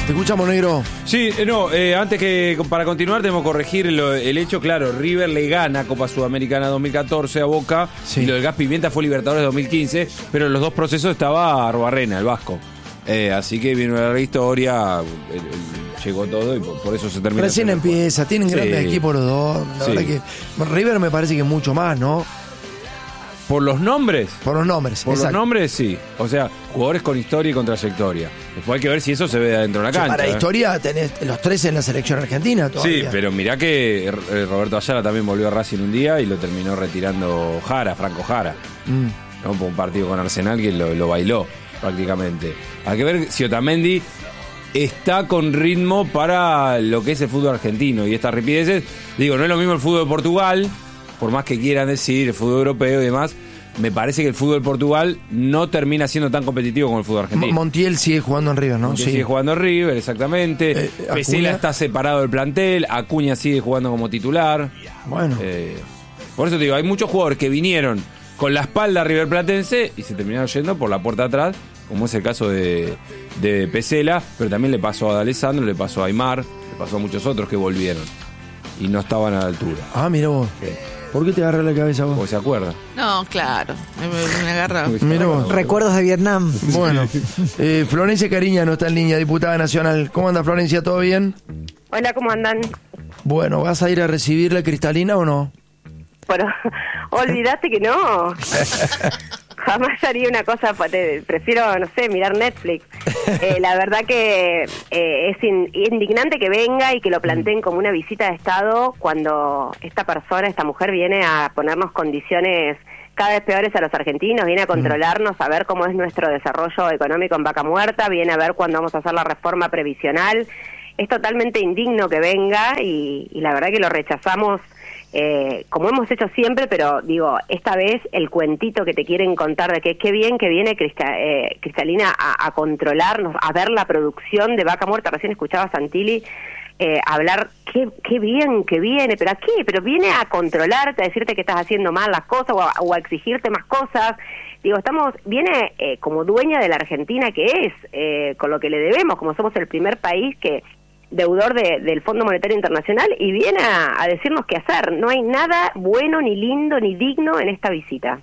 Te escuchamos, negro. Sí, antes que para continuar tenemos que corregir el hecho, claro, River le gana Copa Sudamericana 2014 a Boca, sí. Y lo del Gas Pimienta fue Libertadores 2015, pero en los dos procesos estaba Arbarrena, el vasco. Así que viene una larga historia, llegó todo y por eso se termina. Recién empieza, tienen grandes equipos los dos. La verdad que River me parece que mucho más, ¿no? ¿Por los nombres? Por los nombres, Por los nombres, sí. O sea, jugadores con historia y con trayectoria. Después hay que ver si eso se ve adentro de la cancha. Para historia tenés los 13 en la selección argentina todavía. Sí, pero mirá que Roberto Ayala también volvió a Racing un día y lo terminó retirando Franco Jara. ¿No? Por un partido con Arsenal que lo bailó prácticamente. Hay que ver si Otamendi está con ritmo para lo que es el fútbol argentino y estas ripideces. Digo, no es lo mismo el fútbol de Portugal, por más que quieran decir el fútbol europeo y demás. Me parece que el fútbol de Portugal no termina siendo tan competitivo como el fútbol argentino. Montiel sigue jugando en River, ¿no? Montiel sigue jugando en River, exactamente. Pesela está separado del plantel. Acuña sigue jugando como titular. Bueno. Por eso te digo, hay muchos jugadores que vinieron con la espalda riverplatense y se terminaron yendo por la puerta de atrás, como es el caso de Pesela, pero también le pasó a D'Alessandro, le pasó a Aimar, le pasó a muchos otros que volvieron y no estaban a la altura. Ah, mira vos. ¿Por qué te agarra la cabeza vos? ¿Vos se acuerda? No, claro. Me agarra. Mira vos. Recuerdos de Vietnam. Bueno, Florencia Cariña no está en línea, diputada nacional. ¿Cómo anda, Florencia? ¿Todo bien? Hola, ¿cómo andan? Bueno, ¿vas a ir a recibir la Cristalina o no? Pero olvídate que no. Jamás haría una cosa, prefiero, no sé, mirar Netflix. La verdad que es indignante que venga y que lo planteen como una visita de Estado cuando esta mujer viene a ponernos condiciones cada vez peores a los argentinos, viene a controlarnos, a ver cómo es nuestro desarrollo económico en Vaca Muerta, viene a ver cuándo vamos a hacer la reforma previsional. Es totalmente indigno que venga y la verdad que lo rechazamos. Como hemos hecho siempre, pero digo, esta vez el cuentito que te quieren contar de que qué bien que viene Cristalina a controlarnos, a ver la producción de Vaca Muerta. Recién escuchaba a Santilli hablar, qué bien que viene, pero ¿a qué? Pero viene a controlarte, a decirte que estás haciendo mal las cosas o a exigirte más cosas. Digo, viene como dueña de la Argentina que es, con lo que le debemos, como somos el primer país deudor del Fondo Monetario Internacional, y viene a decirnos qué hacer. No hay nada bueno, ni lindo, ni digno en esta visita.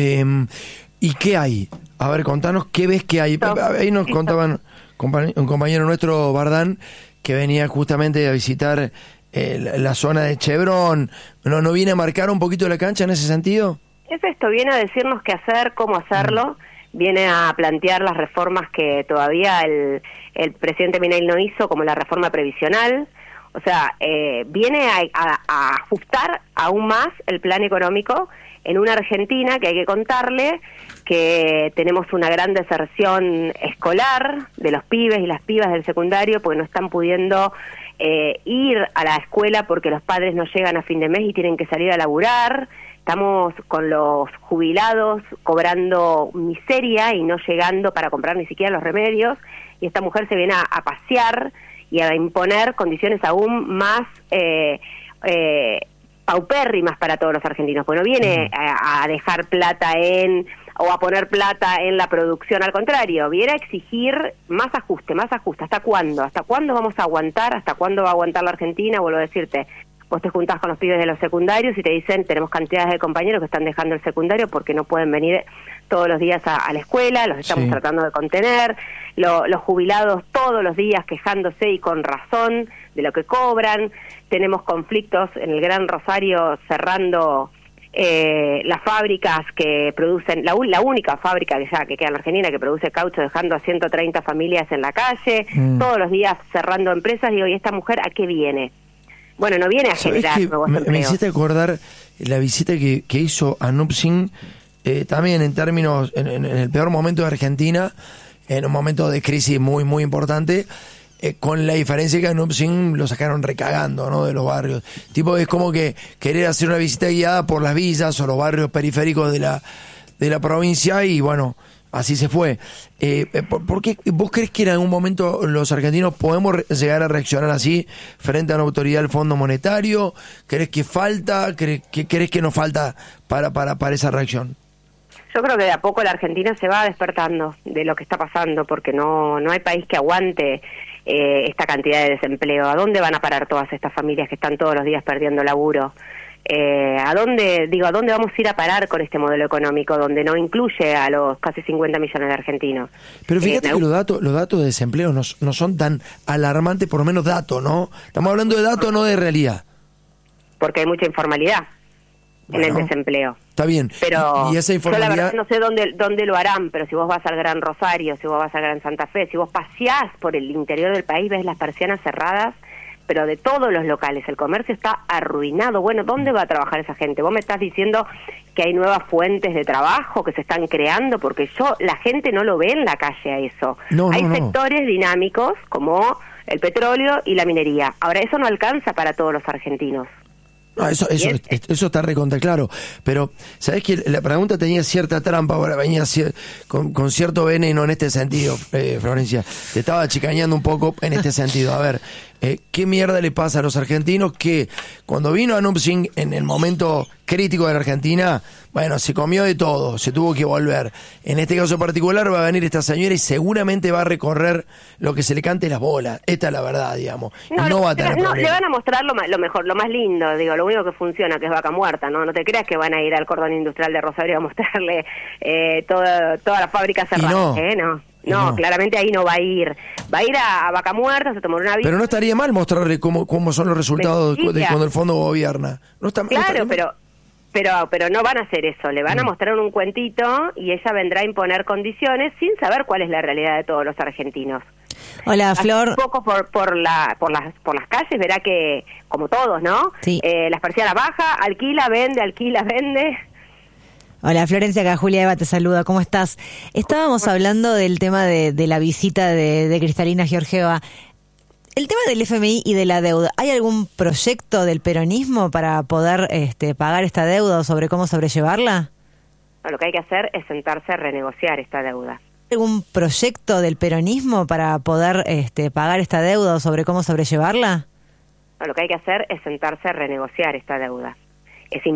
¿Y qué hay? A ver, contanos qué ves que hay. Ahí nos contaban un compañero nuestro, Bardán, que venía justamente a visitar la zona de Chevron. ¿No viene a marcar un poquito la cancha en ese sentido? Es esto, viene a decirnos qué hacer, cómo hacerlo. Viene a plantear las reformas que todavía el presidente Milei no hizo, como la reforma previsional. O sea, viene a ajustar aún más el plan económico en una Argentina que hay que contarle que tenemos una gran deserción escolar de los pibes y las pibas del secundario porque no están pudiendo ir a la escuela porque los padres no llegan a fin de mes y tienen que salir a laburar. Estamos con los jubilados cobrando miseria y no llegando para comprar ni siquiera los remedios, y esta mujer se viene a pasear y a imponer condiciones aún más paupérrimas para todos los argentinos, porque no viene a dejar plata o a poner plata en la producción, al contrario, viene a exigir más ajuste. ¿Hasta cuándo? ¿Hasta cuándo vamos a aguantar? ¿Hasta cuándo va a aguantar la Argentina? Vuelvo a decirte, vos te juntás con los pibes de los secundarios y te dicen, tenemos cantidades de compañeros que están dejando el secundario porque no pueden venir todos los días a la escuela, los estamos tratando de contener, los jubilados todos los días quejándose y con razón de lo que cobran, tenemos conflictos en el Gran Rosario cerrando las fábricas que producen, la única fábrica que queda en la Argentina que produce caucho, dejando a 130 familias en la calle, todos los días cerrando empresas. Digo, ¿y esta mujer a qué viene? Bueno, no viene a generar nuevos empleos. Me hiciste acordar la visita que hizo a Anup Singh, también en términos, en el peor momento de Argentina, en un momento de crisis muy, muy importante, con la diferencia que a Anup Singh lo sacaron recagando, ¿no?, de los barrios. Tipo, es como que querer hacer una visita guiada por las villas o los barrios periféricos de la provincia, y bueno, así se fue. ¿Por qué vos crees que en algún momento los argentinos podemos llegar a reaccionar así frente a una autoridad del Fondo Monetario? ¿Crees que falta? ¿Crees que nos falta para esa reacción? Yo creo que de a poco la Argentina se va despertando de lo que está pasando, porque no hay país que aguante esta cantidad de desempleo. ¿A dónde van a parar todas estas familias que están todos los días perdiendo laburo? ¿A dónde vamos a ir a parar con este modelo económico donde no incluye a los casi 50 millones de argentinos? Pero fíjate que los datos de desempleo no son tan alarmantes, por lo menos datos, ¿no? Estamos hablando de datos, no de realidad. Porque hay mucha informalidad en el desempleo. Está bien. Pero y esa informalidad... yo la verdad no sé dónde lo harán, pero si vos vas al Gran Rosario, si vos vas al Gran Santa Fe, si vos paseás por el interior del país, ves las persianas cerradas, pero de todos los locales, el comercio está arruinado. Bueno, ¿dónde va a trabajar esa gente? Vos me estás diciendo que hay nuevas fuentes de trabajo que se están creando, porque la gente no lo ve en la calle a eso. Hay sectores dinámicos como el petróleo y la minería. Ahora, eso no alcanza para todos los argentinos. No, eso está recontra claro, pero sabés que la pregunta tenía cierta trampa, ahora venía con cierto veneno en este sentido, Florencia, te estaba chicañando un poco en este sentido. A ver, ¿qué mierda le pasa a los argentinos que cuando vino Anup Singh en el momento crítico de la Argentina, bueno, se comió de todo, se tuvo que volver? En este caso particular va a venir esta señora y seguramente va a recorrer lo que se le cante las bolas. Esta es la verdad, digamos. No va a tener problema. Le van a mostrar lo mejor, lo más lindo, digo, lo único que funciona, que es Vaca Muerta, ¿no? No te creas que van a ir al cordón industrial de Rosario a mostrarle toda la fábrica cerrada, No, claramente ahí no va a ir. Va a ir a Vaca Muerta, se tomará una vida. Pero no estaría mal mostrarle cómo son los resultados de cuando el fondo gobierna. No está, claro, pero no van a hacer eso. Le van a mostrar un cuentito y ella vendrá a imponer condiciones sin saber cuál es la realidad de todos los argentinos. Hola, Flor. Un poco por las calles verá que, como todos, ¿no? Sí. Las persianas baja, alquila, vende. Hola, Florencia, acá Julia Eva te saluda, ¿cómo estás? Estábamos hablando del tema de la visita de Cristalina Georgieva. El tema del FMI y de la deuda, ¿hay algún proyecto del peronismo para poder pagar esta deuda o sobre cómo sobrellevarla? Lo que hay que hacer es sentarse a renegociar esta deuda. ¿Algún proyecto del peronismo para poder pagar esta deuda o sobre cómo sobrellevarla? Lo que hay que hacer es sentarse a renegociar esta deuda. Es